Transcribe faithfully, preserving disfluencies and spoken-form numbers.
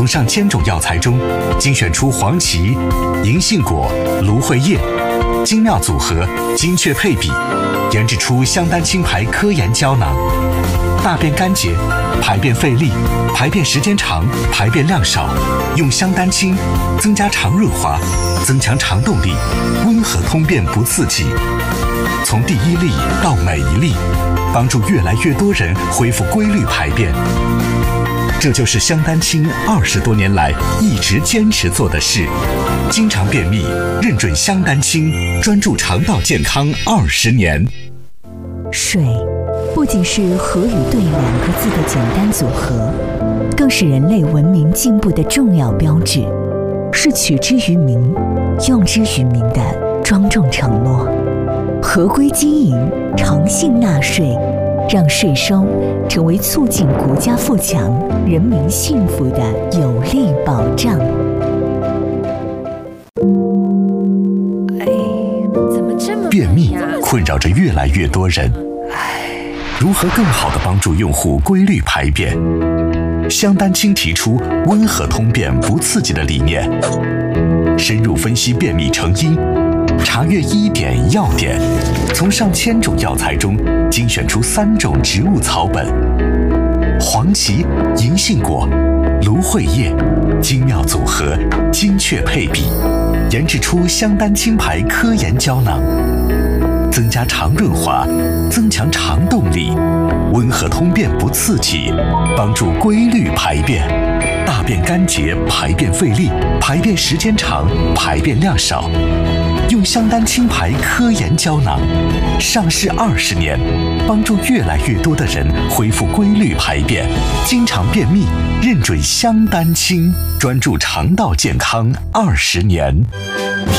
从上千种药材中精选出黄芪、银杏果、芦荟叶，精妙组合，精确配比，研制出香丹清牌科研胶囊，大便干结，排便费力，排便时间长，排便量少。用香丹清增加肠润滑，增强肠动力，温和通便不刺激。从第一粒到每一粒，帮助越来越多人恢复规律排便。这就是香丹清二十多年来一直坚持做的事。经常便秘，认准香丹清，专注肠道健康二十年。 水不仅是河与对两个字的简单组合，更是人类文明进步的重要标志，是取之于民、用之于民的庄重承诺。合规经营，诚信纳税，让税收成为促进国家富强、人民幸福的有力保障。 便秘困扰着越来越多人，如何更好地帮助用户规律排便？香丹清提出温和通便不刺激的理念，深入分析便秘成因，查阅医典药典，从上千种药材中精选出三种植物草本：黄芪、银杏果、芦荟叶，精妙组合，精确配比，研制出香丹清牌科研胶囊，增加肠润滑，增强肠动力，温和通便不刺激，帮助规律排便。大便干结，排便费力，排便时间长，排便量少。用香丹清牌科研胶囊，上市二十年，帮助越来越多的人恢复规律排便。经常便秘，认准香丹清，专注肠道健康二十年。